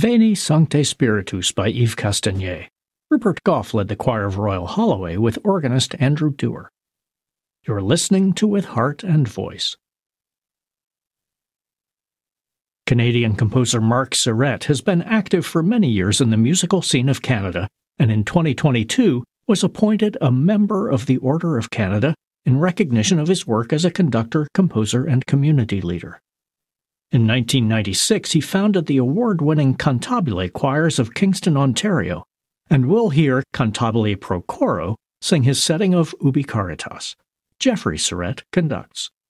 Veni Sancte Spiritus by Yves Castagnet. Rupert Gough led the choir of Royal Holloway with organist Andrew Dewar. You're listening to With Heart and Voice. Canadian composer Marc Sirette has been active for many years in the musical scene of Canada, and in 2022 was appointed a member of the Order of Canada in recognition of his work as a conductor, composer, and community leader. In 1996, he founded the award-winning Cantabile Choirs of Kingston, Ontario, and we'll hear Cantabile Pro Coro sing his setting of Ubi Caritas. Jeffrey Sirette conducts.